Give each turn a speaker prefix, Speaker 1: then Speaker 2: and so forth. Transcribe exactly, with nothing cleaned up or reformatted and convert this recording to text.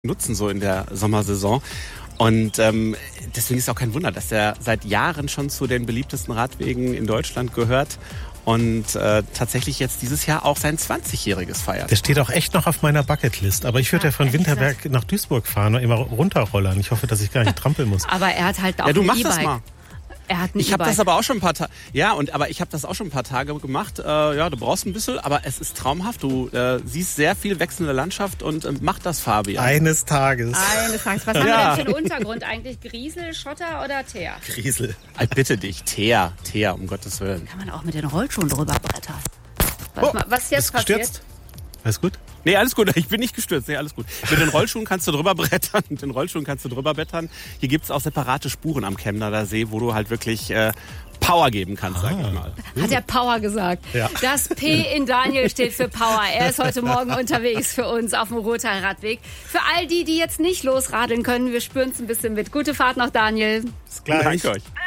Speaker 1: nutzen so in der Sommersaison. Und ähm, deswegen ist auch kein Wunder, dass er seit Jahren schon zu den beliebtesten Radwegen in Deutschland gehört und äh, tatsächlich jetzt dieses Jahr auch sein zwanzigjähriges feiert.
Speaker 2: Der steht auch echt noch auf meiner Bucketlist. Aber ich würde ja, ja von Winterberg gesagt. nach Duisburg fahren und immer runterrollern. Ich hoffe, dass ich gar nicht trampeln muss.
Speaker 3: Aber er hat halt auch
Speaker 1: ja, du
Speaker 3: ein
Speaker 1: machst
Speaker 3: E-Bike.
Speaker 1: Das mal.
Speaker 3: Er hat ein
Speaker 1: ich habe
Speaker 3: E-Bike.
Speaker 1: das aber auch schon ein paar Tage. Ja, und aber ich habe das auch schon ein paar Tage gemacht. Äh, ja, du brauchst ein bisschen, aber es ist traumhaft. Du äh, siehst sehr viel wechselnde Landschaft und äh, mach das, Fabian.
Speaker 2: Eines Tages.
Speaker 3: Eines Tages. Was ja. haben wir denn für einen Untergrund eigentlich? Griesel, Schotter oder Teer?
Speaker 2: Griesel.
Speaker 1: Ich bitte dich, Teer, Teer, um Gottes Willen.
Speaker 3: Kann man auch mit den Rollschuhen drüber brettern. Was,
Speaker 2: oh,
Speaker 3: was jetzt
Speaker 2: passiert? Gestürzt? Alles gut?
Speaker 1: Nee, alles gut. Ich bin nicht gestürzt. Nee, alles gut. Mit den Rollschuhen kannst du drüber brettern. Mit den Rollschuhen kannst du drüber brettern. Hier gibt's auch separate Spuren am Chemnader See, wo du halt wirklich äh, Power geben kannst, ah. sag ich mal.
Speaker 3: Hat er Power gesagt?
Speaker 2: Ja.
Speaker 3: Das P in Daniel steht für Power. Er ist heute Morgen unterwegs für uns auf dem Rother Radweg. Für all die, die jetzt nicht losradeln können, wir spüren es ein bisschen mit. Gute Fahrt noch, Daniel.
Speaker 2: Bis gleich.
Speaker 1: Danke euch.